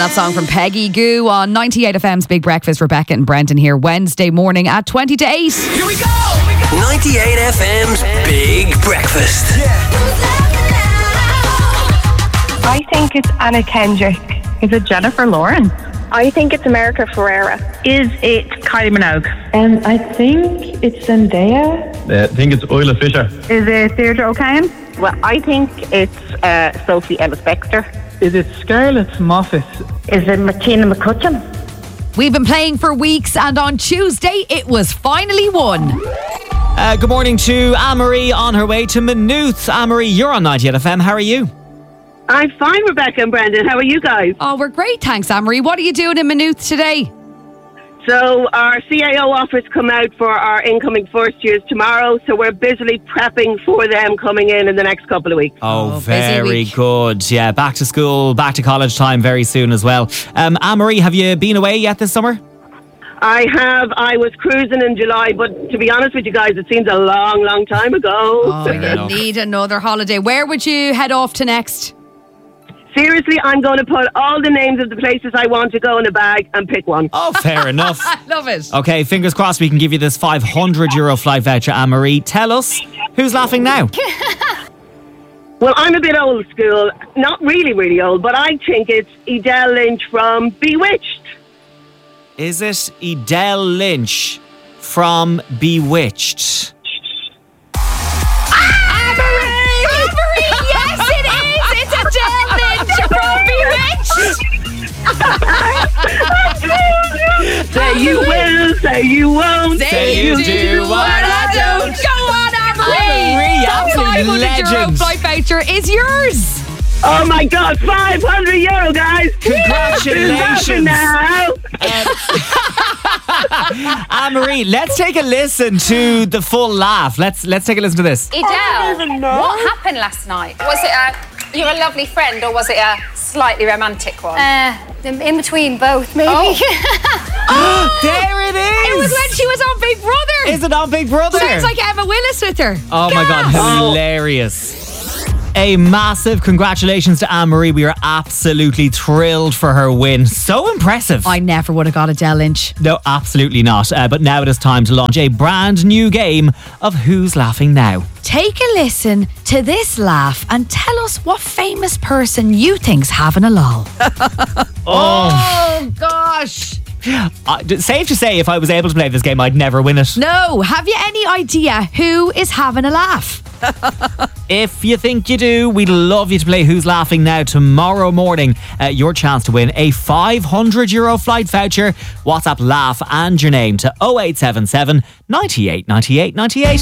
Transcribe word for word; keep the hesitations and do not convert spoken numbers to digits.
that song from Peggy Goo on ninety-eight F M's Big Breakfast. Rebecca and Brendan here Wednesday morning at twenty to eight. Here we go! ninety-eight F M's Big Breakfast. I think it's Anna Kendrick. Is it Jennifer Lawrence? I think it's America Ferrera. Is it Kylie Minogue? Um, I think it's Zendaya. Uh, I think it's Isla Fisher. Is it Deirdre O'Kane? Well, I think it's uh, Sophie Ellis-Bextor. Is it Scarlett Moffat? Is it Martina McCutcheon? We've been playing for weeks, and on Tuesday it was finally won. Uh, good morning to Anne-Marie on her way to Maynooth. Anne-Marie, you're on ninety-eight F M. How are you? I'm fine, Rebecca and Brendan. How are you guys? Oh, we're great, thanks, Anne-Marie. What are you doing in Maynooth today? So our C A O offers come out for our incoming first years tomorrow, so we're busily prepping for them coming in in the next couple of weeks. Oh, Oh, very busy week. good. Yeah, back to school, back to college time very soon as well. Um, Anne-Marie, have you been away yet this summer? I have. I was cruising in July, but to be honest with you guys, it seems a long, long time ago. Oh, you enough. need another holiday. Where would you head off to next? Seriously, I'm going to put all the names of the places I want to go in a bag and pick one. Oh, fair enough. Love it. Okay, fingers crossed we can give you this five hundred euro flight voucher, Anne-Marie. Tell us, who's laughing now? Well, I'm a bit old school. Not really, really old, but I think it's Edel Lynch from Bewitched. Is it Edel Lynch from Bewitched? Anne-Marie! Anne-Marie, yes it is! It's Adele Lynch from Bewitched! Say you will, say you won't, Say you do what I don't. Go on, Anne-Marie! Anne-Marie, That absolute five hundred euro legend. flight voucher is yours! Oh my God, five hundred euro, guys! Congratulations. Now. Anne-Marie, let's take a listen to the full laugh. Let's let's take a listen to this. Edel, what happened last night? Was it a, you're a lovely friend, or was it a slightly romantic one? Uh, in in between both, maybe. Oh. There it is! It was when she was on Big Brother! Is it on Big Brother? Sounds like Emma Willis with her. Oh my God, hilarious. A massive congratulations to Anne-Marie. We are absolutely thrilled for her win. So impressive. I never would have got Adele Lynch. No, absolutely not. Uh, but now it is time to launch a brand new game of Who's Laughing Now. Take a listen to this laugh and tell us what famous person you think's having a lol. Oh, gosh. uh, d- safe to say, if I was able to play this game, I'd never win it. No, have you any idea who is having a laugh? If you think you do, we'd love you to play Who's Laughing Now tomorrow morning. Uh, your chance to win a five hundred euro flight voucher. WhatsApp laugh and your name to oh eight seven seven, ninety-eight, ninety-eight, ninety-eight.